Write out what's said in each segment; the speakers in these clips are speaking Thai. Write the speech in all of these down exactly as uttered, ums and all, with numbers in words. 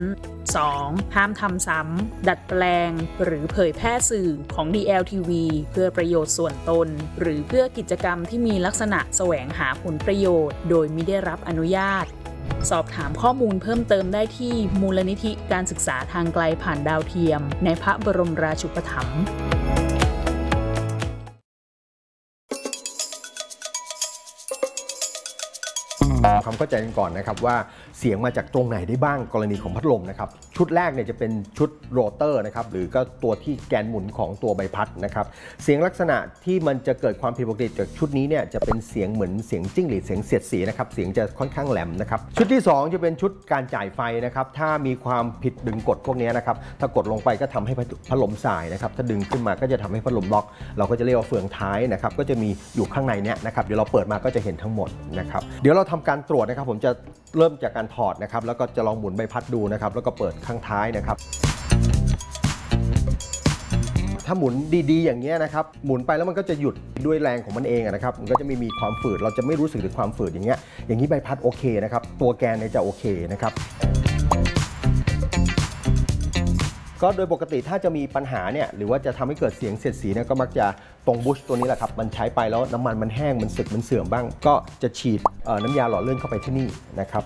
สอง. ห้ามทำซ้ำดัดแปลงหรือเผยแพร่สื่อของ ดี แอล ที วี เพื่อประโยชน์ส่วนตนหรือเพื่อกิจกรรมที่มีลักษณะแสวงหาผลประโยชน์โดยมิได้รับอนุญาตสอบถามข้อมูลเพิ่มเติมได้ที่มูลนิธิการศึกษาทางไกลผ่านดาวเทียมในพระบรมราชูปถัมภ์ความเข้าใจกันก่อนนะครับว่าเสียงมาจากตรงไหนได้บ้างกรณีของพัดลมนะครับชุดแรกเนี่ยจะเป็นชุดโรเตอร์นะครับหรือก็ตัวที่แกนหมุนของตัวใบพัดนะครับเสียงลักษณะที่มันจะเกิดความผิดปกติจากชุดนี้เนี่ยจะเป็นเสียงเหมือนเสียงจิ้งหรีดเสียงเสียดสีนะครับเสียงจะค่อนข้างแหลมนะครับชุดที่สองจะเป็นชุดการจ่ายไฟนะครับถ้ามีความผิดดึงกดพวกนี้นะครับถ้ากดลงไปก็ทำให้พัดลมสายนะครับถ้าดึงขึ้นมาก็จะทำให้พัดลมล็อกเราก็จะเรียกว่าเฟืองท้ายนะครับก็จะมีอยู่ข้างในเนี้ยนะครับเดี๋ยวเราเปิดมาก็จะเห็นทั้งหมดนะครับเดี๋ยวเราทำการตรวจนะครับผมจะเริ่มจากการถอดนะครับแล้วก็จะลองหมุนใบพัดดูนะครับแล้วก็เปิดข้างท้ายนะครับถ้าหมุนดีๆอย่างเงี้ยนะครับหมุนไปแล้วมันก็จะหยุดด้วยแรงของมันเองนะครับมันก็จะไม่มีความฝืดเราจะไม่รู้สึกถึงความฝืดอย่างเงี้ยอย่างนี้ใบพัดโอเคนะครับตัวแกนเนี่ยจะโอเคนะครับก็โดยปกติถ้าจะมีปัญหาเนี่ยหรือว่าจะทำให้เกิดเสียงเสียดสีเนี่ยก็มักจะตรงบุชตัวนี้แหละครับมันใช้ไปแล้วน้ำมันมันแห้งมันสึกมันเสื่อมบ้างก็จะฉีดน้ำยาหล่อลื่นเข้าไปที่นี่นะครับ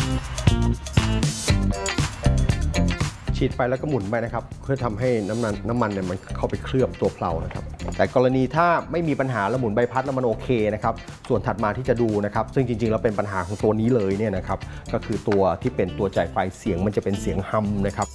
ฉีดไปแล้วก็หมุนไปนะครับเพื่อทำให้น้ำมันน้ำมันเนี่ยมันเข้าไปเคลือบตัวเพลานะครับแต่กรณีถ้าไม่มีปัญหาแล้วหมุนใบพัดแล้วมันโอเคนะครับส่วนถัดมาที่จะดูนะครับซึ่งจริงๆแล้วเป็นปัญหาของตัวนี้เลยเนี่ยนะครับก็คือตัวที่เป็นตัวจ่ายไฟเสียงมันจะเป็นเสียงฮัมนะครับ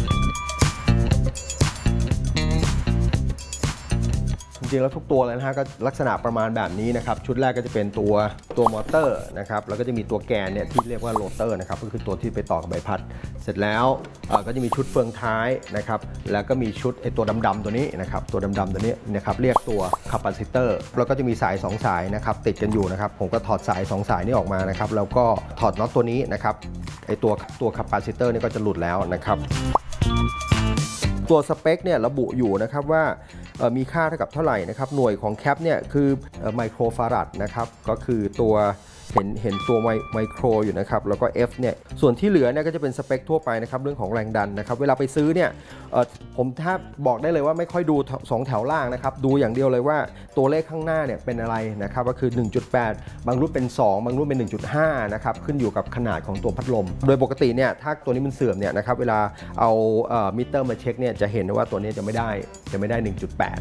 จริงแล้วทุกตัวเลยนะฮะก็ลักษณะประมาณแบบนี้นะครับชุดแรกก็จะเป็นตัวตัวมอเตอร์นะครับแล้วก็จะมีตัวแกนเนี่ยที่เรียกว่าโรเตอร์นะครับก็คือตัวที่ไปต่อกับใบพัดเสร็จแล้วก็จะมีชุดเฟืองท้ายนะครับแล้วก็มีชุดไอตัวดำๆตัวนี้นะครับตัวดำๆตัวนี้นะครับเรียกตัวคาปาซิเตอร์แล้วก็จะมีสายสองสายนะครับติดกันอยู่นะครับผมก็ถอดสายสองสายนี้ออกมานะครับแล้วก็ถอดน็อตตัวนี้นะครับไอตัวตัวคาปาซิเตอร์นี่ก็จะหลุดแล้วนะครับตัวสเปคเนี่ยระบุอยู่นะครับว่ามีค่าเท่ากับเท่าไหร่นะครับหน่วยของแคปเนี่ยคือไมโครฟาราดนะครับก็คือตัวเห็นเห็นตัวไมโครอยู่นะครับแล้วก็ F เนี่ยส่วนที่เหลือเนี่ยก็จะเป็นสเปคทั่วไปนะครับเรื่องของแรงดันนะครับเวลาไปซื้อเนี่ยผมถ้าบอกได้เลยว่าไม่ค่อยดูสองแถวล่างนะครับดูอย่างเดียวเลยว่าตัวเลขข้างหน้าเนี่ยเป็นอะไรนะครับก็คือ หนึ่งจุดแปด บางรุ่นเป็นสองบางรุ่นเป็น หนึ่งจุดห้า นะครับขึ้นอยู่กับขนาดของตัวพัดลมโดยปกติเนี่ยถ้าตัวนี้มันเสื่อมเนี่ยนะครับเวลาเอามิเตอร์มาเช็คเนี่ยจะเห็นว่าตัวนี้จะไม่ได้จะไม่ได้ หนึ่งจุดแปด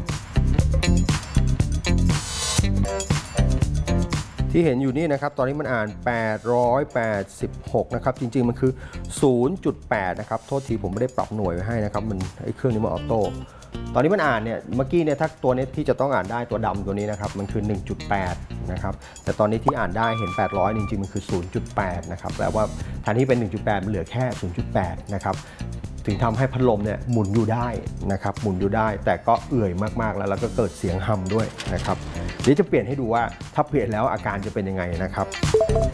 ที่เห็นอยู่นี่นะครับตอนนี้มันอ่านแปดร้อยแปดสิบหกนะครับจริงๆมันคือ ศูนย์จุดแปด นะครับโทษทีผมไม่ได้ปรับหน่วยไว้ให้นะครับมันไอ้เครื่องนี้มันออโต้ตอนนี้มันอ่านเนี่ยเมื่อกี้เนี่ยถ้าตัวนี้ที่จะต้องอ่านได้ตัวดำตัวนี้นะครับมันคือ หนึ่งจุดแปด นะครับแต่ตอนนี้ที่อ่านได้เห็นแปดร้อยจริงๆมันคือ ศูนย์จุดแปด นะครับแปลว่าแทนที่เป็น หนึ่งจุดแปด มันเหลือแค่ ศูนย์จุดแปด นะครับถึงทำให้พัดลมเนี่ยหมุนอยู่ได้นะครับหมุนอยู่ได้แต่ก็เอื่อยมากๆแล้วแล้วก็เกิดเสียงฮัมด้วยนะครับเดี๋ยวจะเปลี่ยนให้ดูว่าถ้าเปลี่ยนแล้วอาการจะเป็นยังไงนะครับ